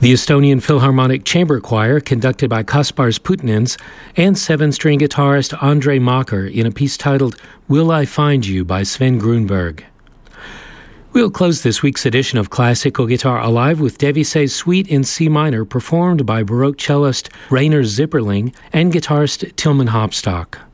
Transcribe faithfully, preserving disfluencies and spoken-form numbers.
The Estonian Philharmonic Chamber Choir, conducted by Kaspars Putinins, and seven-string guitarist Andre Macher in a piece titled Will I Find You by Sven Grunberg. We'll close this week's edition of Classical Guitar Alive with Devisay's Suite in C minor, performed by Baroque cellist Rainer Zipperling and guitarist Tilman Hopstock.